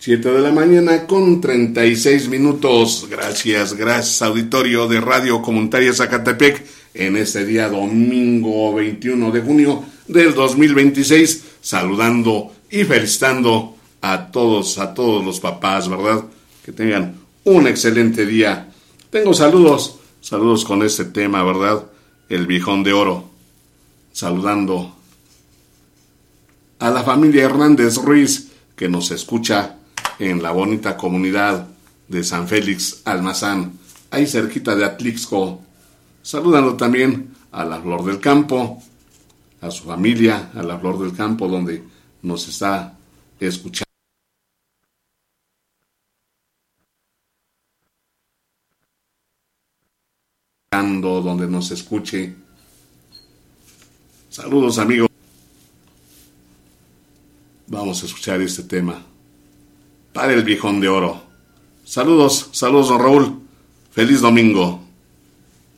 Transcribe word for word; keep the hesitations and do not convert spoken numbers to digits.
siete de la mañana con treinta y seis minutos. Gracias, gracias auditorio de Radio Comunitaria Zacatepec en este día domingo veintiuno de junio del dos mil veintiséis, saludando y felicitando a todos, a todos los papás, ¿verdad? Que tengan un excelente día. Tengo saludos, saludos con este tema, ¿verdad? El Viejón de Oro. Saludando a la familia Hernández Ruiz que nos escucha en la bonita comunidad de San Félix Almazán, ahí cerquita de Atlixco. Saludando también a la Flor del Campo, a su familia, a la Flor del Campo, donde nos está escuchando, donde nos escuche. Saludos, amigos. Vamos a escuchar este tema para el Viejón de Oro. Saludos, saludos, don Raúl. Feliz domingo.